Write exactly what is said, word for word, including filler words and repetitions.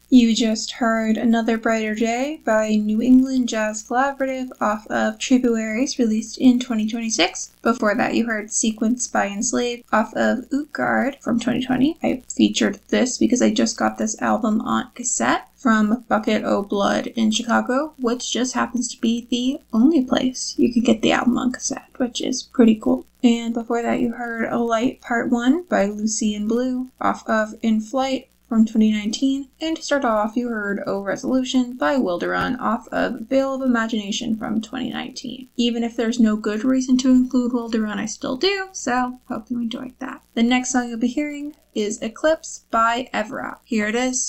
You just heard Another Brighter Day by New England Jazz Collaborative off of Tributaries, released in twenty twenty-six. Before that, you heard Sequence by Enslaved off of Utgard from twenty twenty. I featured this because I just got this album on cassette from Bucket O' Blood in Chicago, which just happens to be the only place you could get the album on cassette, which is pretty cool. And before that, you heard A Light Part one by Lucy in Blue off of In Flight from twenty nineteen, and to start off, you heard O Resolution by Wilderun off of Veil of Imagination from twenty nineteen. Even if there's no good reason to include Wilderun, I still do, so hope you enjoyed that. The next song you'll be hearing is Eclipse by Evra. Here it is.